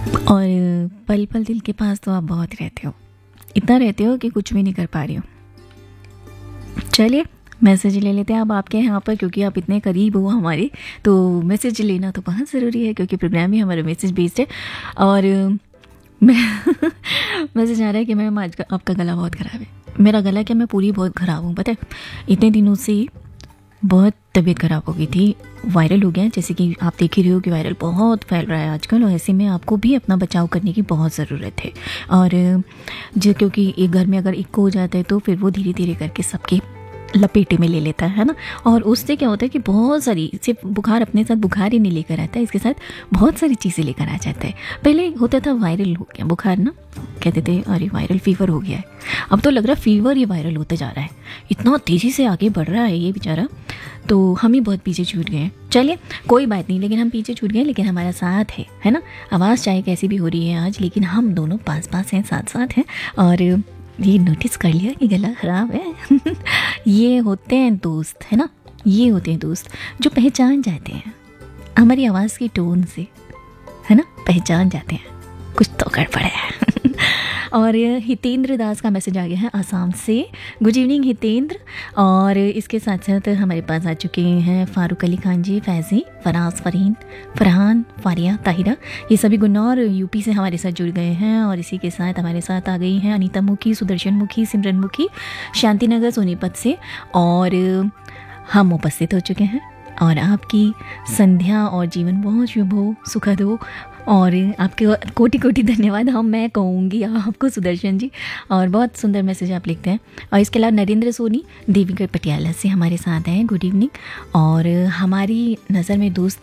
और पल पल दिल के पास तो आप बहुत रहते हो, इतना रहते हो कि कुछ भी नहीं कर पा रही हो। चलिए मैसेज ले लेते हैं अब आपके यहाँ पर, क्योंकि आप इतने करीब हो हमारे, तो मैसेज लेना तो बहुत ज़रूरी है क्योंकि प्रोग्राम ही हमारा मैसेज बेस्ड है। और मैं मैसेज आ रहा है कि मैम आज आपका गला बहुत ख़राब है। मेरा गला क्या, मैं पूरी बहुत ख़राब हूँ, पता है। इतने दिनों से बहुत तबीयत ख़राब हो गई थी, वायरल हो गया, जैसे कि आप देख ही रहे हो कि वायरल बहुत फैल रहा है आजकल, और ऐसे में आपको भी अपना बचाव करने की बहुत ज़रूरत है। और जो क्योंकि एक घर में अगर एक को हो जाता है तो फिर वो धीरे धीरे करके सबके लपेटे में ले लेता है ना। और उससे क्या होता है कि बहुत सारी, सिर्फ बुखार अपने साथ बुखार ही नहीं लेकर आता है, इसके साथ बहुत सारी चीज़ें लेकर आ जाता है। पहले होता था वायरल हो गया बुखार ना, कहते थे अरे वायरल फीवर हो गया है। अब तो लग रहा है फीवर ही वायरल होते जा रहा है, इतना तेज़ी से आगे बढ़ रहा है ये बेचारा, तो हम ही बहुत पीछे छूट गए हैं। चलिए कोई बात नहीं, लेकिन हम पीछे छूट गए लेकिन हमारा साथ है ना। आवाज़ चाहे कैसी भी हो रही है आज, लेकिन हम दोनों पास पास हैं, साथ साथ हैं। और ये नोटिस कर लिया कि गला ख़राब है ये होते हैं दोस्त, है ना, ये होते हैं दोस्त जो पहचान जाते हैं हमारी आवाज़ की टोन से, है ना, पहचान जाते हैं कुछ तो गड़बड़ है और हितेंद्र दास का मैसेज आ गया है आसाम से। Good evening Hitendra. और इसके साथ साथ हमारे पास आ चुके हैं फारूक अली खान जी, फैज़ी, फराज, फरहान, फारिया, ताहिरा, ये सभी गुन्नौर यूपी से हमारे साथ जुड़ गए हैं। और इसी के साथ हमारे साथ आ गई हैं अनीता मुखी, सुदर्शन मुखी, सिमरन मुखी, शांति नगर सोनीपत से। और हम उपस्थित हो चुके हैं और आपकी संध्या और जीवन बहुत शुभ हो, सुखद हो। और आपके कोटि कोटि धन्यवाद मैं कहूँगी आपको सुदर्शन जी, और बहुत सुंदर मैसेज आप लिखते हैं। और इसके अलावा नरेंद्र सोनी देवीगढ़ पटियाला से हमारे साथ हैं, गुड इवनिंग। और हमारी नज़र में दोस्त